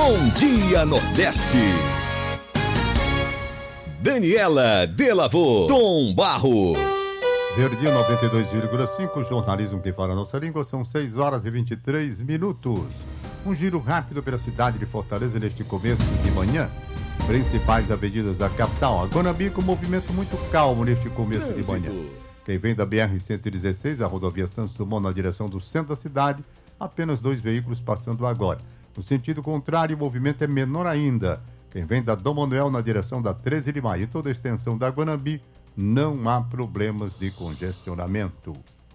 Bom Dia Nordeste. Daniela Delavô, Tom Barros. Verdinho 92,5, jornalismo que fala a nossa língua, são 6 horas e 23 minutos. Um giro rápido pela cidade de Fortaleza neste começo de manhã. Principais avenidas da capital. A Guanambi com movimento muito calmo neste começo de manhã. Quem vem da BR-116, a rodovia Santos Dumont na direção do centro da cidade, apenas 2 veículos passando agora. No sentido contrário, o movimento é menor ainda. Quem vem da Dom Manuel na direção da 13 de Maio e toda a extensão da Guanambi, não há problemas de congestionamento.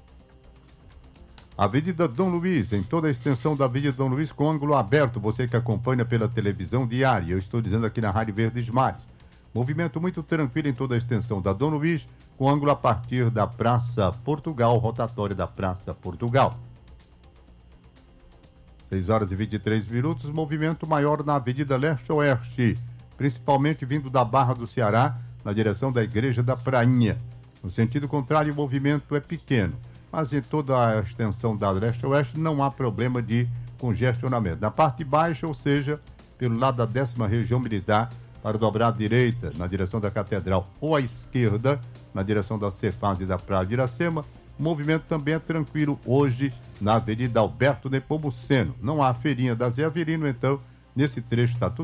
Avenida Dom Luiz, em toda a extensão da Avenida Dom Luiz, com ângulo aberto, você que acompanha pela televisão diária, eu estou dizendo aqui na Rádio Verdes Mares. Movimento muito tranquilo em toda a extensão da Dom Luiz, com ângulo a partir da Praça Portugal, rotatória da Praça Portugal. 6 horas e 23 minutos, movimento maior na Avenida Leste-Oeste, principalmente vindo da Barra do Ceará, na direção da Igreja da Prainha. No sentido contrário, o movimento é pequeno, mas em toda a extensão da Leste-Oeste não há problema de congestionamento. Na parte baixa, ou seja, pelo lado da 10ª Região Militar, para dobrar à direita, na direção da Catedral, ou à esquerda, na direção da Cefaz e da Praia de Iracema, o movimento também é tranquilo hoje na Avenida Alberto Nepomuceno. Não há feirinha da Zé Avelino, então, nesse trecho está tudo